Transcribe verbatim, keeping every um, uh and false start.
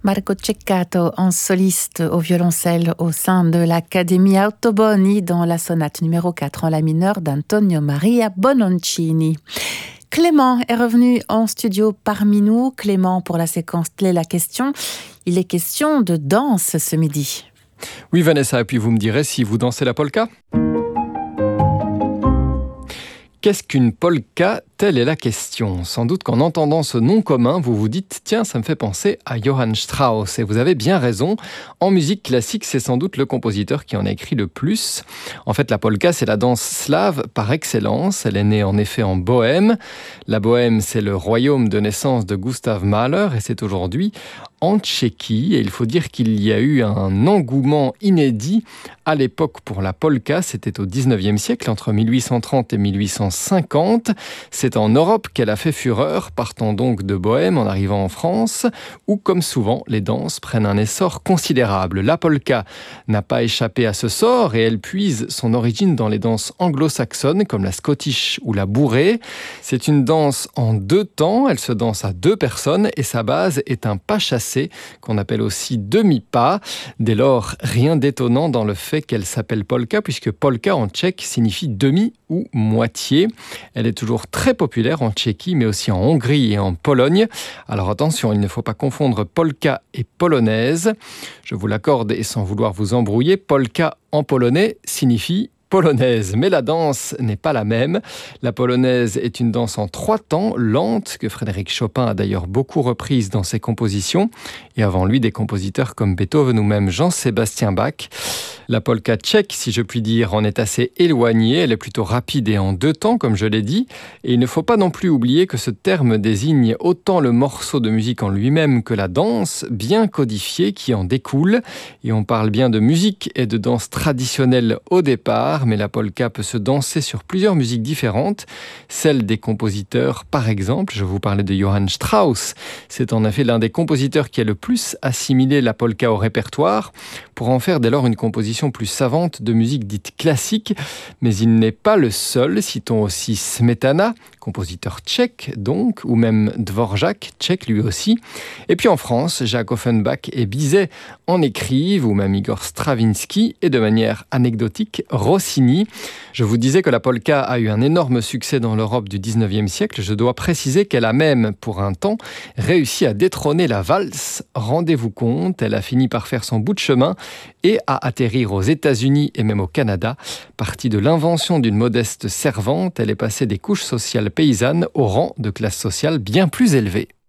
Marco Ceccato en soliste au violoncelle au sein de l'Accademia Ottoboni dans la sonate numéro quatre en la mineure d'Antonio Maria Bononcini. Clément est revenu en studio parmi nous. Clément, pour la séquence Clé la question, il est question de danse ce midi. Oui Vanessa, et puis vous me direz si vous dansez la polka ? Qu'est-ce qu'une polka ? Telle est la question. Sans doute qu'en entendant ce nom commun, vous vous dites « Tiens, ça me fait penser à Johann Strauss ». Et vous avez bien raison. En musique classique, c'est sans doute le compositeur qui en a écrit le plus. En fait, la polka, c'est la danse slave par excellence. Elle est née en effet en Bohème. La Bohème, c'est le royaume de naissance de Gustav Mahler et c'est aujourd'hui en Tchéquie. Et il faut dire qu'il y a eu un engouement inédit à l'époque pour la polka. C'était au dix-neuvième siècle, entre mille huit cent trente et mille huit cent cinquante. C'est en Europe qu'elle a fait fureur, partant donc de Bohème en arrivant en France, où, comme souvent, les danses prennent un essor considérable. La polka n'a pas échappé à ce sort et elle puise son origine dans les danses anglo-saxonnes, comme la scottish ou la bourrée. C'est une danse en deux temps, elle se danse à deux personnes et sa base est un pas chassé, qu'on appelle aussi demi-pas. Dès lors, rien d'étonnant dans le fait qu'elle s'appelle polka, puisque polka en tchèque signifie demi ou moitié. Elle est toujours très populaire en Tchéquie, mais aussi en Hongrie et en Pologne. Alors attention, il ne faut pas confondre polka et polonaise. Je vous l'accorde et sans vouloir vous embrouiller, polka en polonais signifie polonaise. Mais la danse n'est pas la même. La polonaise est une danse en trois temps, lente, que Frédéric Chopin a d'ailleurs beaucoup reprise dans ses compositions. Et avant lui, des compositeurs comme Beethoven ou même Jean-Sébastien Bach. La polka tchèque, si je puis dire, en est assez éloignée. Elle est plutôt rapide et en deux temps, comme je l'ai dit. Et il ne faut pas non plus oublier que ce terme désigne autant le morceau de musique en lui-même que la danse, bien codifiée, qui en découle. Et on parle bien de musique et de danse traditionnelle au départ, mais la polka peut se danser sur plusieurs musiques différentes. Celle des compositeurs, par exemple, je vous parlais de Johann Strauss. C'est en effet l'un des compositeurs qui a le plus assimilé la polka au répertoire, pour en faire dès lors une composition plus savante de musique dite classique, mais il n'est pas le seul. Citons aussi Smetana, compositeur tchèque donc, ou même Dvorak, tchèque lui aussi. Et puis en France, Jacques Offenbach et Bizet en écrivent, ou même Igor Stravinsky, et de manière anecdotique, Rossini. Je vous disais que la polka a eu un énorme succès dans l'Europe du dix-neuvième siècle. Je dois préciser qu'elle a même, pour un temps, réussi à détrôner la valse. Rendez-vous compte, elle a fini par faire son bout de chemin et à atterrir aux États-Unis et même au Canada. Partie de l'invention d'une modeste servante, elle est passée des couches sociales paysannes au rang de classe sociale bien plus élevée.